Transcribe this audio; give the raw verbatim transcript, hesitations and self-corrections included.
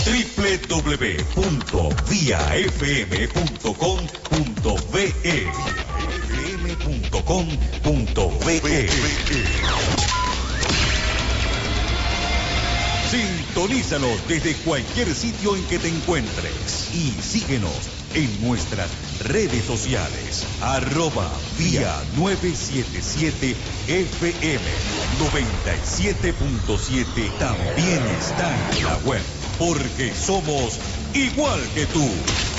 doble u doble u doble u punto vía f m punto com punto be e f m punto com punto be e. Sintonízanos desde cualquier sitio en que te encuentres y síguenos en nuestras redes sociales, arroba vía novecientos setenta y siete F M noventa y siete punto siete. También está en la web, porque somos igual que tú.